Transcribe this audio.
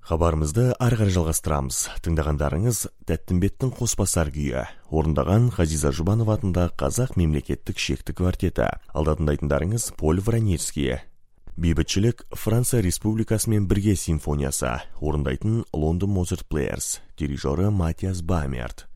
Хабарымызды ары қарай жалғастырамыз. Тыңдағандарыңыз Тәттімбеттің қосбасар күйі, орындаған Ғазиза Жұбанова атындағы Қазақ мемлекеттік шекті квартеті. Алда тыңдайтындарыңыз Поль Вранецкий. Бейбітшілік Франция Республикасымен бірге симфониясы, орындайтын Лондон Моцарт Плеерс, дирижері Матиас Бамерт.